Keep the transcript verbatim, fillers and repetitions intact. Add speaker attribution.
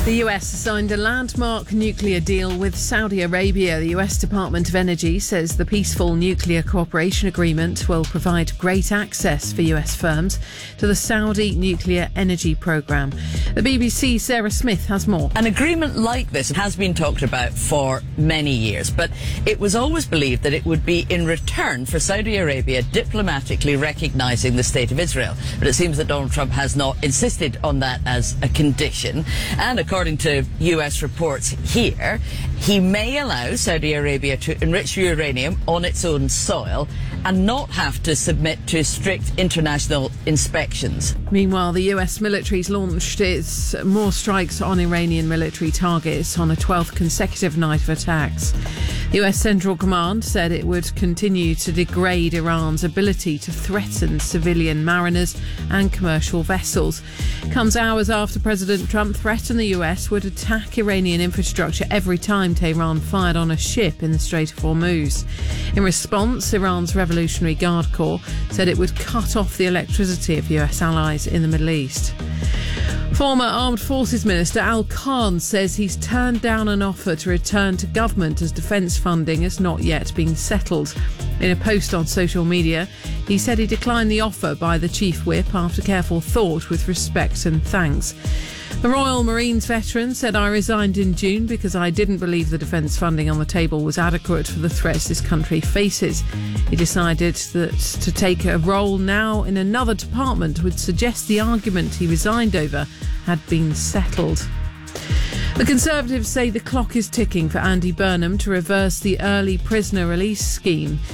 Speaker 1: The U S signed a landmark nuclear deal with Saudi Arabia. The U S Department of Energy says the Peaceful Nuclear Cooperation Agreement will provide great access for U S firms to the Saudi nuclear energy programme. The B B C's Sarah Smith has more.
Speaker 2: An agreement like this has been talked about for many years, but it was always believed that it would be in return for Saudi Arabia diplomatically recognising the State of Israel. But it seems that Donald Trump has not insisted on that as a condition. And according to U S reports here, he may allow Saudi Arabia to enrich uranium on its own soil and not have to submit to strict international inspections.
Speaker 1: Meanwhile, the U S military's launched its more strikes on Iranian military targets on a twelfth consecutive night of attacks. The U S Central Command said it would continue to degrade Iran's ability to threaten civilian mariners and commercial vessels. Comes hours after President Trump threatened the U S would attack Iranian infrastructure every time Tehran fired on a ship in the Strait of Hormuz. In response, Iran's Revolutionary Guard Corps said it would cut off the electricity of U S allies in the Middle East. Former Armed Forces Minister Al Khan says he's turned down an offer to return to government as defence funding has not yet been settled. In a post on social media, he said he declined the offer by the Chief Whip after careful thought with respect and thanks. The Royal Marines veteran said, "I resigned in June because I didn't believe the defence funding on the table was adequate for the threats this country faces. He decided that to take a role now in another department would suggest the argument he resigned over had been settled." The Conservatives say the clock is ticking for Andy Burnham to reverse the early prisoner release scheme.